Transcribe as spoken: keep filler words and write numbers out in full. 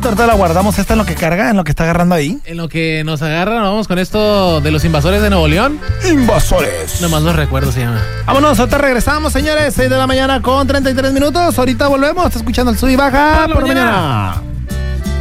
ratito, ahorita la guardamos esta en lo que carga, en lo que está agarrando ahí. En lo que nos agarra, nos vamos con esto de los invasores de Nuevo León. Invasores. Nomás los recuerdos se llama. Vámonos, ahorita regresamos, señores. seis de la mañana con treinta y tres minutos. Ahorita volvemos. Está escuchando el sub y baja por, por la mañana. mañana.